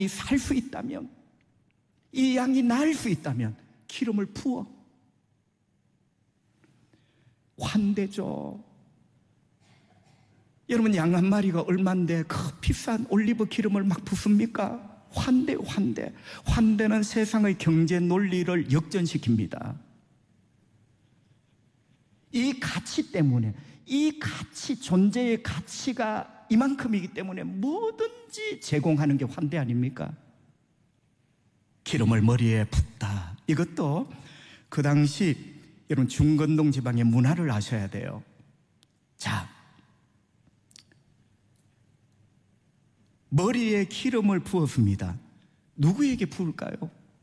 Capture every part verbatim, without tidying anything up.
살 수 있다면, 이 양이 날 수 있다면 기름을 부어. 환대죠. 여러분, 양 한 마리가 얼만데 그 비싼 올리브 기름을 막 붓습니까? 환대, 환대. 환대는 세상의 경제 논리를 역전시킵니다. 이 가치 때문에, 이 가치, 존재의 가치가 이만큼이기 때문에 뭐든지 제공하는 게 환대 아닙니까? 기름을 머리에 붓다. 이것도 그 당시 여러분 중건동 지방의 문화를 아셔야 돼요. 자, 머리에 기름을 부었습니다. 누구에게 부을까요?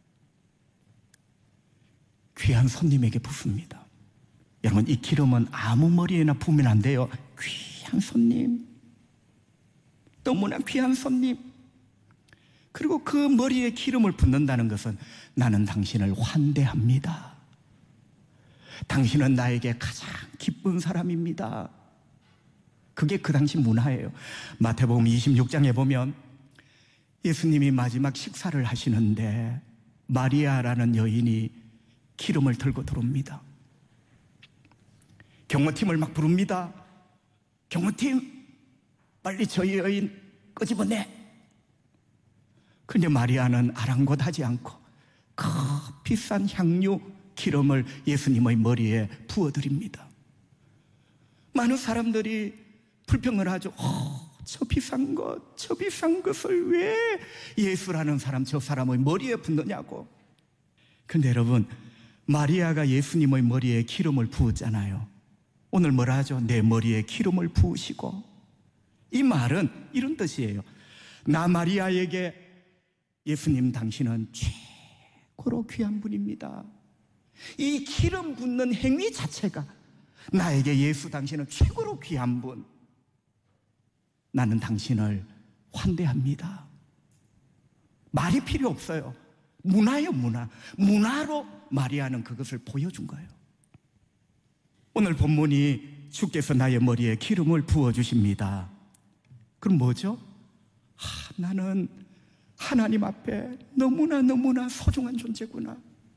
귀한 손님에게 붓습니다. 여러분, 이 기름은 아무 머리에나 부으면 안 돼요. 귀한 손님, 너무나 귀한 손님. 그리고 그 머리에 기름을 붓는다는 것은 나는 당신을 환대합니다. 당신은 나에게 가장 기쁜 사람입니다. 그게 그 당시 문화예요. 마태복음 이십육 장에 보면 예수님이 마지막 식사를 하시는데 마리아라는 여인이 기름을 들고 들어옵니다. 경호팀을 막 부릅니다. 경호팀, 빨리 저 여인 끄집어내. 그런데 마리아는 아랑곳하지 않고 그 비싼 향유 기름을 예수님의 머리에 부어드립니다. 많은 사람들이 불평을 하죠. 어, 저 비싼 것, 저 비싼 것을 왜 예수라는 사람, 저 사람의 머리에 붓느냐고. 그런데 여러분, 마리아가 예수님의 머리에 기름을 부었잖아요. 오늘 뭐라 하죠? 내 머리에 기름을 부으시고. 이 말은 이런 뜻이에요. 나 마리아에게 예수님 당신은 최고로 귀한 분입니다. 이 기름 붓는 행위 자체가 나에게 예수 당신은 최고로 귀한 분, 나는 당신을 환대합니다. 말이 필요 없어요. 문화예요, 문화. 문화로 마리아는 그것을 보여준 거예요. 오늘 본문이 주께서 나의 머리에 기름을 부어주십니다. 그럼 뭐죠? 아, 나는 하나님 앞에 너무나 너무나 소중한 존재구나.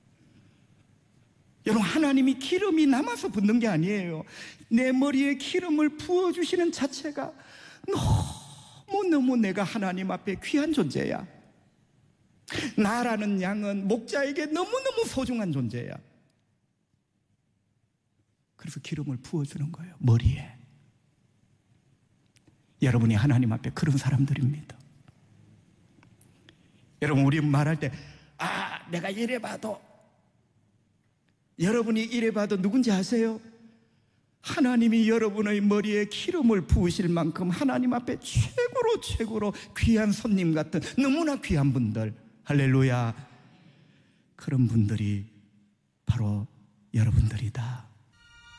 여러분, 하나님이 기름이 남아서 붓는 게 아니에요. 내 머리에 기름을 부어주시는 자체가 너무너무 내가 하나님 앞에 귀한 존재야. 나라는 양은 목자에게 너무너무 소중한 존재야. 그래서 기름을 부어주는 거예요, 머리에. 여러분이 하나님 앞에 그런 사람들입니다. 여러분, 우리 말할 때 아, 내가 이래봐도, 여러분이 이래봐도 누군지 아세요? 하나님이 여러분의 머리에 기름을 부으실 만큼 하나님 앞에 최고로 최고로 귀한 손님 같은 너무나 귀한 분들, 할렐루야, 그런 분들이 바로 여러분들이다.